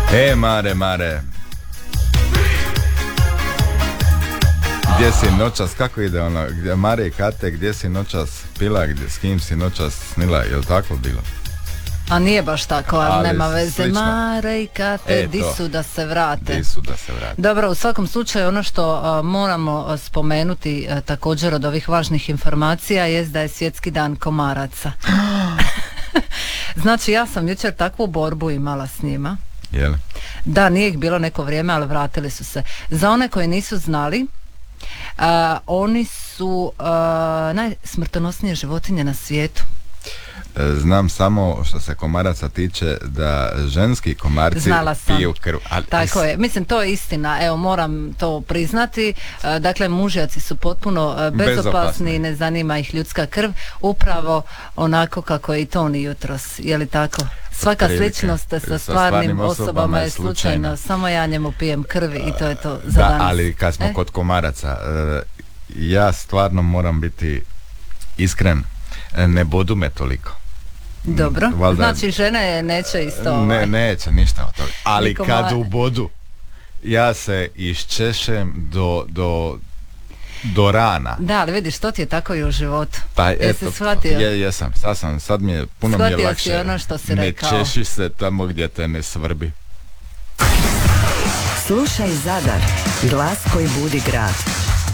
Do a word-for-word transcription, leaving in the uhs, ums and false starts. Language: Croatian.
E, Mare, Mare. Gdje si noćas, kako ide ono, gdje, Mare i Kate, gdje si noćas pila, gdje, s kim si noćas snila, je li tako bilo? A nije baš tako, ali, ali nema veze. Slično. Mare i Kate, E, di su da se vrate. Di su da se vrate. Dobro, u svakom slučaju ono što a, moramo a, spomenuti a, također od ovih važnih informacija jest da je svjetski dan komaraca. Znači, ja sam jučer takvu borbu imala s njima. Jel? Da, nije ih bilo neko vrijeme, ali vratili su se. Za one koji nisu znali, Uh, oni su uh, najsmrtonosnije životinje na svijetu. Znam samo što se komaraca tiče da ženski komarci piju krv. Ali tako is... je, mislim to je istina, evo moram to priznati, uh, dakle mužjaci su potpuno uh, bezopasni, bezopasni i ne zanima ih ljudska krv, upravo onako kako je i Toni jutros, je li tako? Svaka Prilike. sličnost sa stvarnim, stvarnim osobama, osobama je slučajna, slučajno. Samo ja njemu pijem krvi i to je to za da, danas. Ali kad smo e? kod komaraca, ja stvarno moram biti iskren, ne bodu me toliko. Dobro, Valda, znači žene neće isto ovaj. Ne, neće ništa od toga. Ali Nikom kad ovaj. u bodu, ja se iščešem do, do, do rana. Da, ali vidiš, to ti je tako i u životu. Pa Jesi eto, shvatio? Je, jesam, sad sam, sad mi je, puno shvatio mi je lakše. Shvatio si ono što si ne rekao. Ne češi se tamo gdje te ne svrbi. Slušaj Zadar, glas koji budi grad.